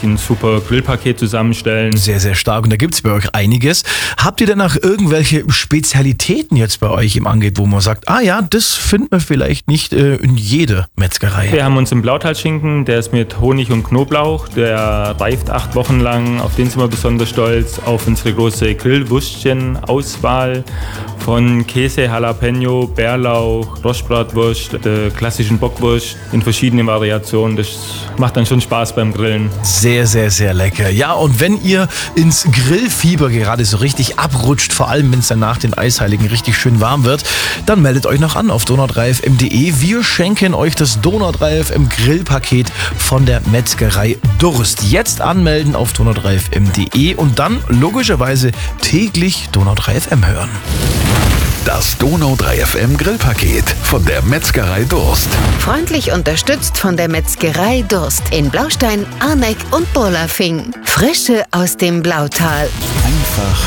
ein super Grillpaket zusammenstellen. Sehr, sehr stark. Und da gibt's bei euch einiges. Habt ihr denn auch irgendwelche Spezialitäten jetzt bei euch im Angebot, wo man sagt, das findet man vielleicht nicht in jeder Metzgerei? Wir haben unseren Blautalschinken, der ist mit Honig und Knoblauch. Der reift 8 Wochen lang. Auf den sind wir besonders stolz. Auf unsere große Grillwürstchen-Auswahl von Käse, Jalapeno, Bärlauch, Rostbratwurst, der klassischen Bockwurst in verschiedenen Variationen. Das macht dann schon Spaß beim Grillen. Sehr, sehr, sehr lecker. Ja, und wenn ihr ins Grillfieber gerade so richtig abrutscht, vor allem wenn es dann nach den Eisheiligen richtig schön warm wird, dann meldet euch noch an auf donau3fm.de. Wir schenken euch das Donau3FM Grillpaket von der Metzgerei Durst. Jetzt anmelden auf donau3fm.de und dann logischerweise täglich Donau3FM hören. Das Donau3FM Grillpaket von der Metzgerei Durst. Freundlich unterstützt von der Metzgerei Durst in Blaustein, Arneck und Burlafing. Frische aus dem Blautal. Einfach